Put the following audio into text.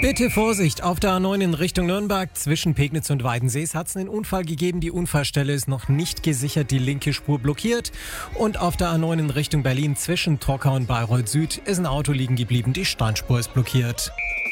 Bitte Vorsicht, auf der A9 in Richtung Nürnberg zwischen Pegnitz und Weidensees hat es einen Unfall gegeben. Die Unfallstelle ist noch nicht gesichert, die linke Spur blockiert. Und auf der A9 in Richtung Berlin zwischen Trockau und Bayreuth Süd ist ein Auto liegen geblieben, die Standspur ist blockiert.